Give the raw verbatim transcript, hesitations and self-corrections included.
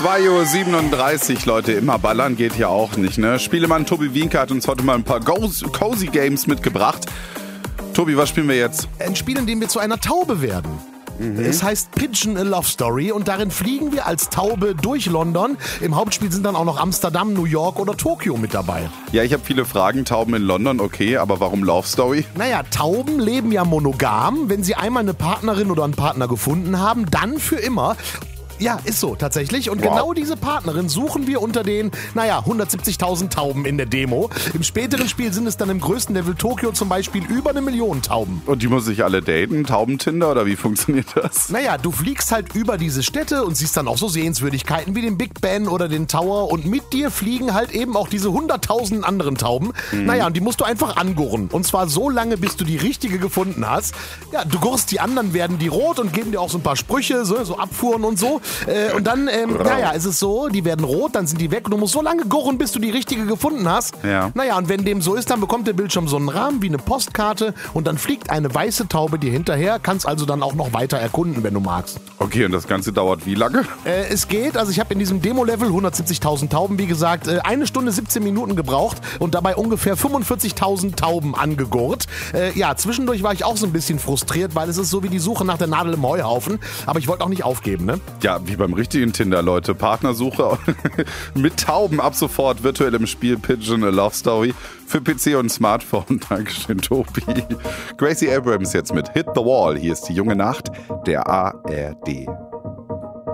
zwei Uhr siebenunddreißig, Leute, immer ballern geht hier auch nicht, ne? Spielemann Tobi Wienke hat uns heute mal ein paar Cozy Games mitgebracht. Tobi, was spielen wir jetzt? Ein Spiel, in dem wir zu einer Taube werden. Mhm. Es heißt Pigeon a Love Story und darin fliegen wir als Taube durch London. Im Hauptspiel sind dann auch noch Amsterdam, New York oder Tokio mit dabei. Ja, ich habe viele Fragen. Tauben in London, okay, aber warum Love Story? Naja, Tauben leben ja monogam. Wenn sie einmal eine Partnerin oder einen Partner gefunden haben, dann für immer. Ja, ist so, tatsächlich. Und wow. Genau diese Partnerin suchen wir unter den, naja, hundertsiebzigtausend Tauben in der Demo. Im späteren Spiel sind es dann im größten Level Tokio zum Beispiel über eine Million Tauben. Und die muss ich alle daten? Taubentinder oder wie funktioniert das? Naja, du fliegst halt über diese Städte und siehst dann auch so Sehenswürdigkeiten wie den Big Ben oder den Tower. Und mit dir fliegen halt eben auch diese hunderttausend anderen Tauben. Mhm. Naja, und die musst du einfach angurren. Und zwar so lange, bis du die richtige gefunden hast. Ja, du gurrst die anderen, werden die rot und geben dir auch so ein paar Sprüche, so, so Abfuhren und so. Äh, und dann, ähm, naja, ist es so, die werden rot, dann sind die weg und du musst so lange gurren, bis du die richtige gefunden hast. Ja. Naja, und wenn dem so ist, dann bekommt der Bildschirm so einen Rahmen wie eine Postkarte und dann fliegt eine weiße Taube dir hinterher, kannst also dann auch noch weiter erkunden, wenn du magst. Okay, und das Ganze dauert wie lange? Äh, es geht, also ich habe in diesem Demo-Level hundertsiebzigtausend Tauben, wie gesagt, äh, eine Stunde siebzehn Minuten gebraucht und dabei ungefähr fünfundvierzigtausend Tauben angegurrt. Äh, ja, zwischendurch war ich auch so ein bisschen frustriert, weil es ist so wie die Suche nach der Nadel im Heuhaufen, aber ich wollte auch nicht aufgeben, ne? Ja, wie beim richtigen Tinder, Leute. Partnersuche mit Tauben ab sofort virtuell im Spiel Pigeon a Love Story für P C und Smartphone. Dankeschön, Tobi. Gracie Abrams jetzt mit Hit the Wall. Hier ist die junge Nacht der A R D.